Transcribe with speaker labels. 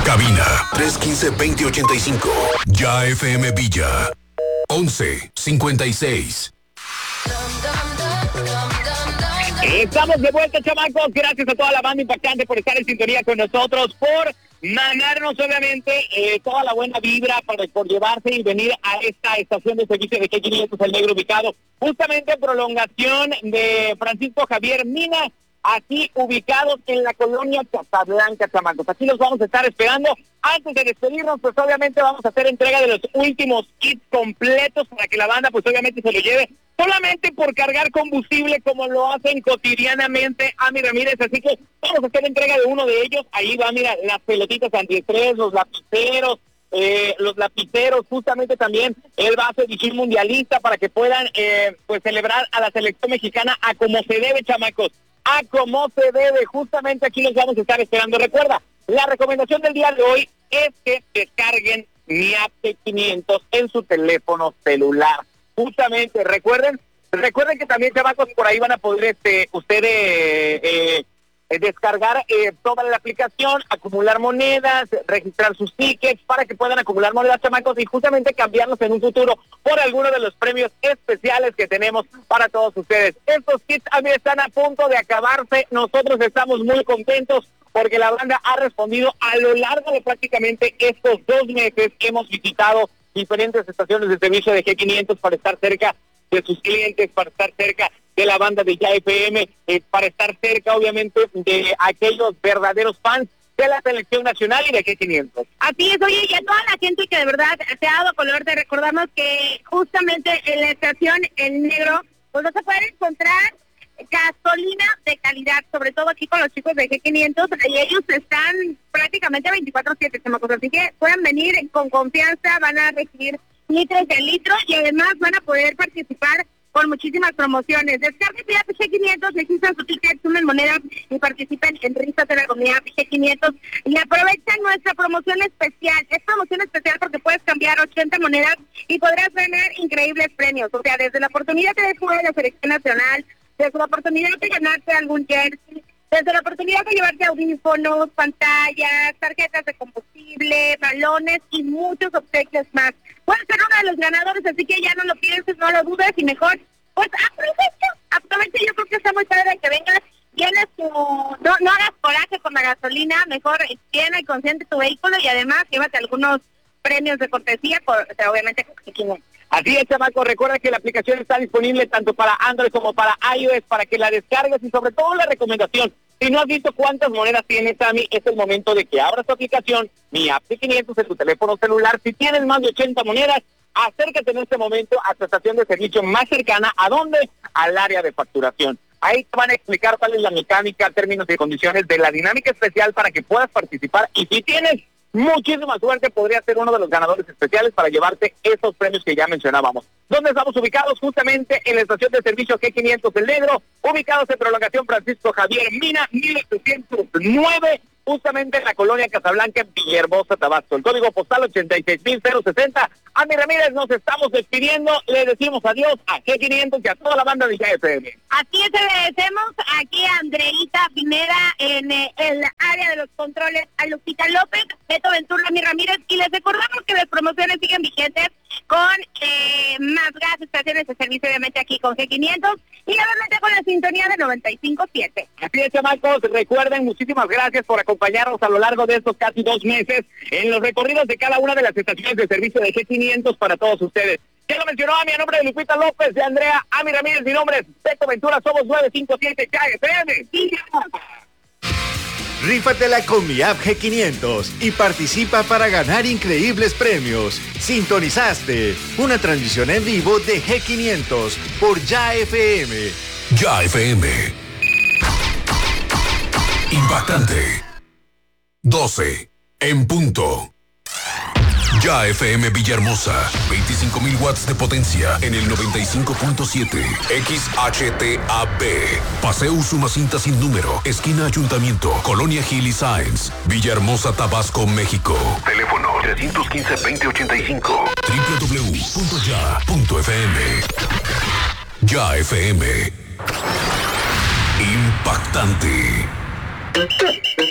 Speaker 1: Cabina 315-2085. Ya FM Villa 1156.
Speaker 2: Estamos de vuelta, chamacos. Gracias a toda la banda impactante por estar en sintonía con nosotros, por mandarnos obviamente toda la buena vibra por llevarse y venir a esta estación de servicio de G500 El Negro, ubicado justamente en prolongación de Francisco Javier Mina, aquí ubicados en la colonia Casablanca, chamacos. Aquí los vamos a estar esperando. Antes de despedirnos, pues obviamente vamos a hacer entrega de los últimos kits completos para que la banda pues obviamente se lo lleve solamente por cargar combustible, como lo hacen cotidianamente Ami Ramírez. Así que vamos a hacer entrega de uno de ellos. Ahí va, mira, las pelotitas antiestrés, los lapiceros, justamente también el base edición mundialista para que puedan pues celebrar a la selección mexicana a como se debe, chamacos, a como se debe. Justamente aquí los vamos a estar esperando. Recuerda, la recomendación del día de hoy es que descarguen Mi App G500 en su teléfono celular. Justamente, recuerden que también, chamacos, por ahí van a poder ustedes descargar toda la aplicación, acumular monedas, registrar sus tickets para que puedan acumular monedas, chamacos, y justamente cambiarlos en un futuro por alguno de los premios especiales que tenemos para todos ustedes. Estos kits a mí están a punto de acabarse. Nosotros estamos muy contentos porque la banda ha respondido a lo largo de prácticamente estos 2 meses. Hemos visitado diferentes estaciones de servicio de G500 para estar cerca de sus clientes, para estar cerca de la banda de Ya FM, para estar cerca, obviamente, de aquellos verdaderos fans de la selección nacional y de G500.
Speaker 3: Así es, oye, y a toda la gente que de verdad se ha dado color de recordarnos que justamente en la estación El Negro, pues no se puede encontrar gasolina de calidad, sobre todo aquí con los chicos de G500, y ellos están prácticamente 24/7, chamacos, así que pueden venir con confianza, van a recibir litros de litro y además van a poder participar con muchísimas promociones. Descarguen mi app G500, registran su ticket, sumen monedas y participen en risas de la comunidad G500 y aprovechen nuestra promoción especial. Es promoción especial porque puedes cambiar 80 monedas y podrás ganar increíbles premios, o sea, desde la oportunidad de jugar a la selección nacional, desde la oportunidad de ganarte algún jersey, desde la oportunidad de llevarte audífonos, pantallas, tarjetas de combustible, balones y muchos obsequios más. Puedes ser uno de los ganadores, así que ya no lo pienses, no lo dudes y mejor, pues aprovecha. Yo creo que está muy padre que vengas, tienes no hagas coraje con la gasolina, mejor llena y consciente tu vehículo y además llévate algunos premios de cortesía, obviamente con G500.
Speaker 2: Así es, chamaco, recuerda que la aplicación está disponible tanto para Android como para iOS, para que la descargues y sobre todo la recomendación, si no has visto cuántas monedas tienes, Sammy, es el momento de que abras tu aplicación, Mi App G500 en tu teléfono celular. Si tienes más de 80 monedas, acércate en este momento a tu estación de servicio más cercana. ¿A dónde? Al área de facturación. Ahí te van a explicar cuál es la mecánica, términos y condiciones de la dinámica especial para que puedas participar. Y si tienes muchísima suerte, podría ser uno de los ganadores especiales para llevarte esos premios que ya mencionábamos. ¿Dónde estamos ubicados? Justamente en la estación de servicio G500 El Negro, ubicados en prolongación Francisco Javier Mina, 1809, justamente en la colonia Casablanca, en Villahermosa, Tabasco. El código postal 86060. Ami Ramírez, nos estamos despidiendo. Le decimos adiós a G500 y a toda la banda de Ya FM.
Speaker 3: Así es, le decimos aquí a Andreita Pineda en el área de los controles, a Lupita López, Beto Ventura, Ami Ramírez, y les recordamos que las promociones siguen vigentes con más gas, estaciones de servicio, obviamente aquí con G500 y obviamente con la sintonía de 95.7.
Speaker 2: Así es, chamacos, recuerden, muchísimas gracias por acompañarnos a lo largo de estos casi 2 meses en los recorridos de cada una de las estaciones de servicio de G500 para todos ustedes. Ya lo mencionó a mi nombre de Lupita López, de Andrea, Ami Ramírez, mi nombre es Beto Ventura, somos 957 KFM.
Speaker 4: Rífatela con Mi App G500 y participa para ganar increíbles premios. Sintonizaste una transmisión en vivo de G500 por Ya FM.
Speaker 1: Ya FM. Impactante. 12 en punto. Ya FM Villahermosa, 25,000 watts de potencia en el 95.7. XHTAB. Paseo Usumacinta sin número, esquina Ayuntamiento, Colonia Gil y Sáenz, Villahermosa, Tabasco, México. Teléfono 315-2085. www.ya.fm. Ya FM. Impactante.